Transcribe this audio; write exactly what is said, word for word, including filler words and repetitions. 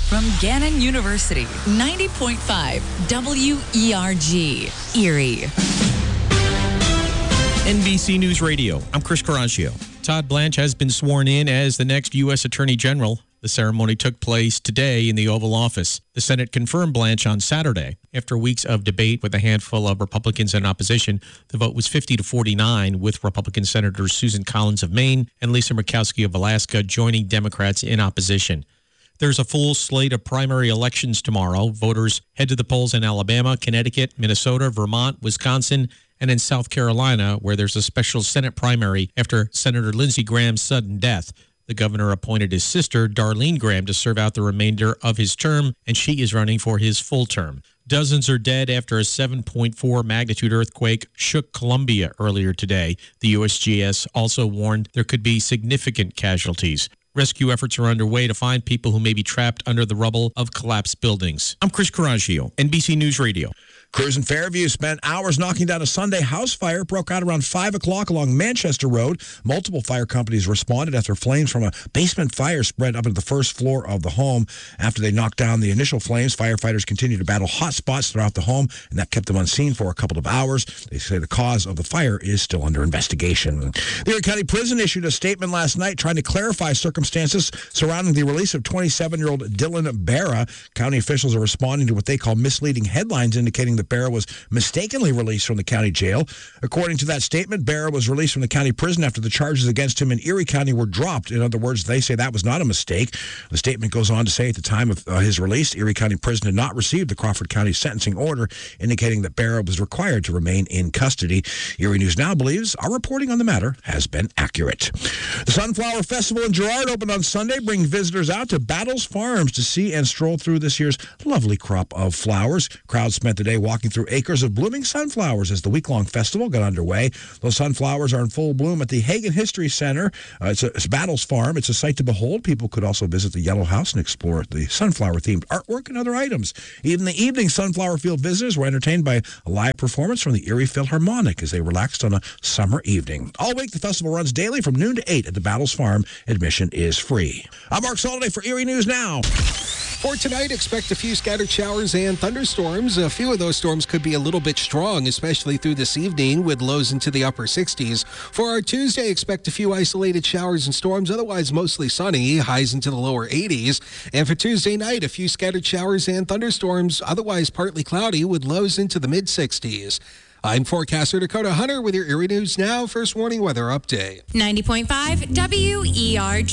from Gannon University, ninety point five W E R G, Erie. N B C News Radio, I'm Chris Caraccio. Todd Blanche has been sworn in as the next U S Attorney General. The ceremony took place today in the Oval Office. The Senate confirmed Blanche on Saturday. After weeks of debate with a handful of Republicans in opposition, the vote was fifty to forty-nine, with Republican Senators Susan Collins of Maine and Lisa Murkowski of Alaska joining Democrats in opposition. There's a full slate of primary elections tomorrow. Voters head to the polls in Alabama, Connecticut, Minnesota, Vermont, Wisconsin, and in South Carolina, where there's a special Senate primary after Senator Lindsey Graham's sudden death. The governor appointed his sister, Darlene Graham, to serve out the remainder of his term, and she is running for his full term. Dozens are dead after a seven point four magnitude earthquake shook Colombia earlier today. The U S G S also warned there could be significant casualties. Rescue efforts are underway to find people who may be trapped under the rubble of collapsed buildings. I'm Chris Caraccio, N B C News Radio. Crews in Fairview spent hours knocking down a Sunday house fire. Broke out around five o'clock along Manchester Road. Multiple fire companies responded after flames from a basement fire spread up into the first floor of the home. After they knocked down the initial flames, firefighters continued to battle hot spots throughout the home, and that kept them unseen for a couple of hours. They say the cause of the fire is still under investigation. The Erie County Prison issued a statement last night trying to clarify circumstances surrounding the release of twenty-seven-year-old Dylan Barra. County officials are responding to what they call misleading headlines indicating that Barra was mistakenly released from the county jail. According to that statement, Barra was released from the county prison after the charges against him in Erie County were dropped. In other words, they say that was not a mistake. The statement goes on to say at the time of uh, his release, Erie County Prison had not received the Crawford County sentencing order, indicating that Barra was required to remain in custody. Erie News Now believes our reporting on the matter has been accurate. The Sunflower Festival in Girard opened on Sunday, bringing visitors out to Battles Farms to see and stroll through this year's lovely crop of flowers. Crowds spent the day walking through acres of blooming sunflowers as the week-long festival got underway. Those sunflowers are in full bloom at the Hagen History Center. Uh, it's, a, it's Battles Farm. It's a sight to behold. People could also visit the Yellow House and explore the sunflower-themed artwork and other items. Even the evening Sunflower Field visitors were entertained by a live performance from the Erie Philharmonic as they relaxed on a summer evening. All week, the festival runs daily from noon to eight at the Battles Farm. Admission is free. I'm Mark Soliday for Erie News Now. For tonight, expect a few scattered showers and thunderstorms. A few of those storms could be a little bit strong, especially through this evening, with lows into the upper sixties. For our Tuesday, expect a few isolated showers and storms, otherwise mostly sunny, highs into the lower eighties. And for Tuesday night, a few scattered showers and thunderstorms, otherwise partly cloudy, with lows into the mid-sixties. I'm forecaster Dakota Hunter with your Erie News Now First Warning Weather Update. ninety point five W E R G.